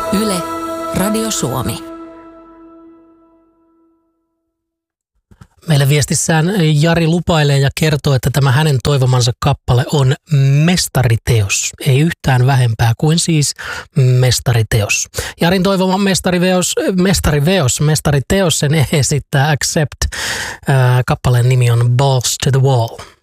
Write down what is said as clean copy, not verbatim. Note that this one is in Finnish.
Yle, Radio Suomi. Meille viestissään Jari lupailee ja kertoo, että tämä hänen toivomansa kappale on mestariteos. Ei yhtään vähempää kuin siis mestariteos. Jarin toivoma mestariteos, sen esittää Accept. Kappaleen nimi on Balls to the Wall.